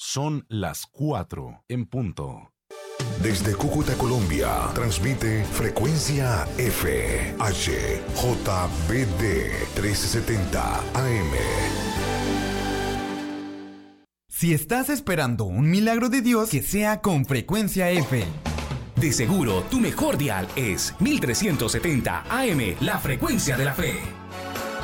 Son las 4 en punto. Desde Cúcuta, Colombia, transmite Frecuencia F, HJBD 1370 AM. Si estás esperando un milagro de Dios, que sea con Frecuencia F. De seguro, tu mejor dial es 1370 AM, la frecuencia de la fe.